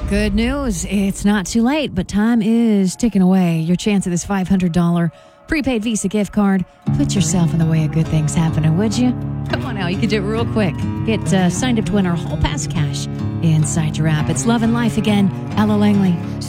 Good news. It's not too late, but time is ticking away. Your chance at this $500 prepaid Visa gift card. Put yourself in the way of good things happening, would you? Come on now. You can do it real quick. Get signed up to win our Hall Pass cash inside your app. It's Love and Life again. Ella Langley.